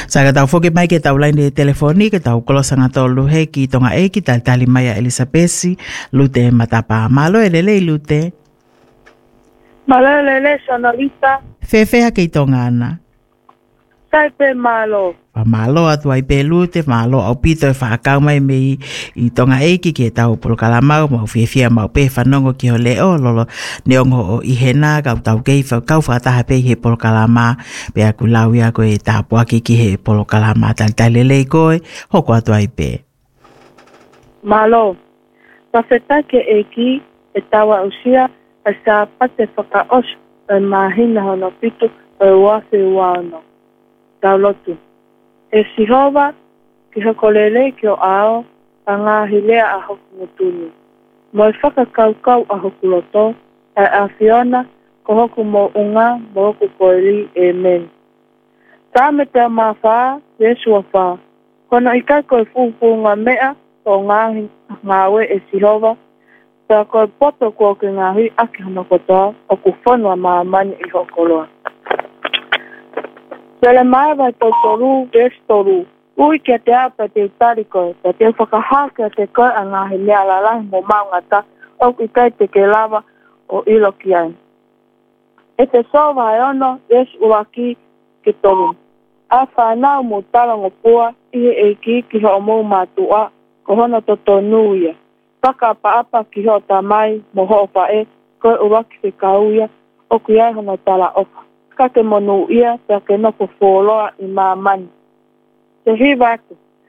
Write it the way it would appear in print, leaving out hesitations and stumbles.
Saka tau foke mai ke tau line telefoni ke tau kolosanga tolu he ki tonga e ki tali mai a Elisabesi lute matapa malo elele lute. Malo elele sonorita. Fefe ha ke tonga ana. Sai pe malo. Pa malo atu ai pe lute malo au pito e whaakau mai me I tonga e ki ke tau polo kalamau mau fia mau pe whanongo ki ho leo lolo neongo o ihena kau tau kei kau whataha pe he polo kalama pe aku lau ia koe tāpua ki he polo kalama tali lei koe hoko atu ai pe. Malo, tawheta ke e ki e tawa usia e sa pate whakaos e mahina hono pito e wase wano. Tau lotu. E sihova ki hakolele ki o ao a ngā hilea a hoku mutuni. Mo e whakakaukau a hoku loto e a Fiona ko hoku mo unga mo hoku koeli e men. Tā me te mawha, Yesu a wha. Kono i kai koe fufu ngā mea o ngāwe e sihova. Tā koe poto kua ki ngā hui aki hana kotoa o ku whanua maamani I hokoloa. Tele mai vai tau toru, toru. Ui kia te apa te tariko, te whakahaka te koe a ngā he mea lalahi mo maungata o ki kai te ke lava o ilo ki ai. E te sova e ono, uaki ki toru. A whanau mo talango pua, e ki ho mo matua, ko hono to tonuia. Whakaapa ki ho tamai, mo ho e, koe uaki ki kauia, o ki ai hono tala oka. Ka te monu ia, te ke noko wholoa I mamani. Te hiwatu.